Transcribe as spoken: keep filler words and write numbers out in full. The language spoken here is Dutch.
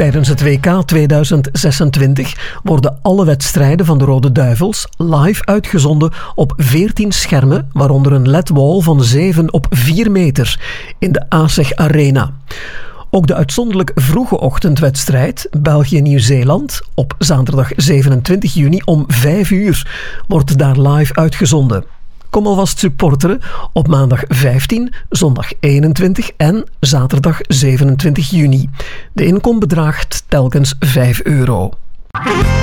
Tijdens het W K tweeduizend zesentwintig worden alle wedstrijden van de Rode Duivels live uitgezonden op veertien schermen, waaronder een L E D-wall van zeven op vier meter in de A S E G Arena. Ook de uitzonderlijk vroege ochtendwedstrijd België-Nieuw-Zeeland op zaterdag zevenentwintig juni om vijf uur wordt daar live uitgezonden. Kom alvast supporteren op maandag vijftien, zondag eenentwintig en zaterdag zevenentwintig juni. De inkom bedraagt telkens vijf euro.